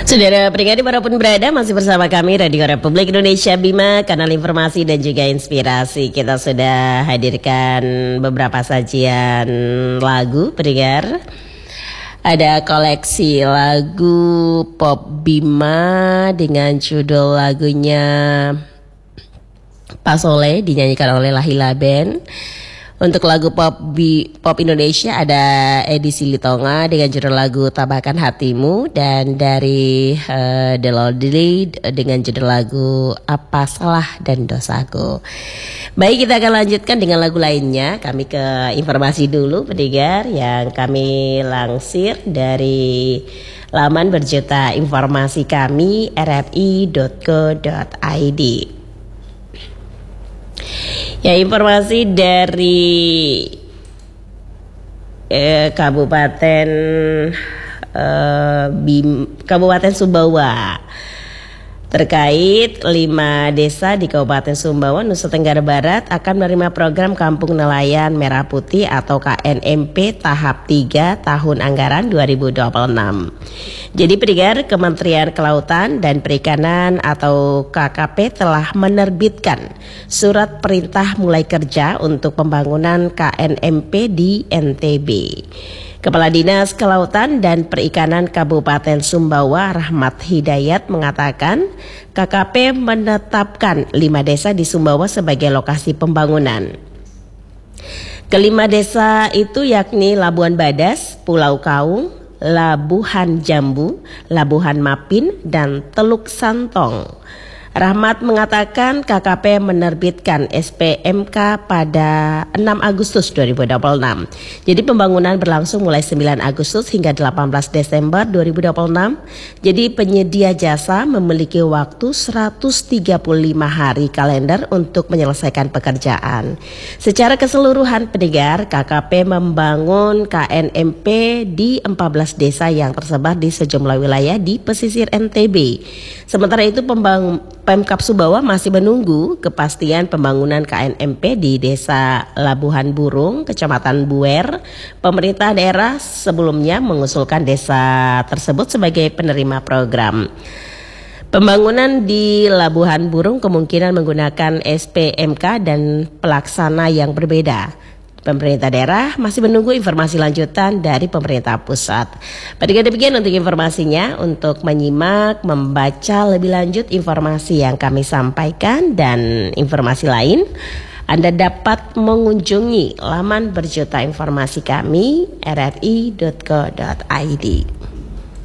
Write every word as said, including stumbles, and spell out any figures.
Saudara pendengar dimanapun berada, masih bersama kami Radio Republik Indonesia Bima, kanal informasi dan juga inspirasi. Kita sudah hadirkan beberapa sajian lagu pendengar. Ada koleksi lagu pop Bima dengan judul lagunya Pak Soleh dinyanyikan oleh Lahila Band. Untuk lagu pop bi, pop Indonesia ada edisi Litonga dengan judul lagu Tabakan Hatimu, dan dari uh, The Lodley dengan judul lagu Apa Salah dan Dosaku. Baik, kita akan lanjutkan dengan lagu lainnya. Kami ke informasi dulu pendengar yang kami lansir dari laman berjuta informasi kami r f i dot co dot i d. Ya, informasi dari eh, Kabupaten eh, Bim, Kabupaten Sumbawa terkait lima desa di Kabupaten Sumbawa, Nusa Tenggara Barat akan menerima program Kampung Nelayan Merah Putih atau K N M P tahap tiga tahun anggaran dua ribu dua puluh enam. Jadi pendengar, Kementerian Kelautan dan Perikanan atau K K P telah menerbitkan surat perintah mulai kerja untuk pembangunan K N M P di N T B. Kepala Dinas Kelautan dan Perikanan Kabupaten Sumbawa Rahmat Hidayat mengatakan K K P menetapkan lima desa di Sumbawa sebagai lokasi pembangunan. Kelima desa itu yakni Labuan Badas, Pulau Kaung, Labuhan Jambu, Labuhan Mapin, dan Teluk Santong. Rahmat mengatakan K K P menerbitkan S P M K pada enam Agustus dua ribu dua puluh enam. Jadi pembangunan berlangsung mulai sembilan Agustus hingga delapan belas Desember dua ribu dua puluh enam. Jadi penyedia jasa memiliki waktu seratus tiga puluh lima hari kalender untuk menyelesaikan pekerjaan. Secara keseluruhan pendengar, K K P membangun K N M P di empat belas desa yang tersebar di sejumlah wilayah di pesisir N T B. Sementara itu pembangun Pemkab Sumbawa masih menunggu kepastian pembangunan K N M P di Desa Labuhan Burung, Kecamatan Buer. Pemerintah daerah sebelumnya mengusulkan desa tersebut sebagai penerima program. Pembangunan di Labuhan Burung kemungkinan menggunakan S P M K dan pelaksana yang berbeda. Pemerintah daerah masih menunggu informasi lanjutan dari pemerintah pusat. Pada demikian untuk informasinya, untuk menyimak, membaca lebih lanjut informasi yang kami sampaikan dan informasi lain, Anda dapat mengunjungi laman berjuta informasi kami r f i dot co dot i d.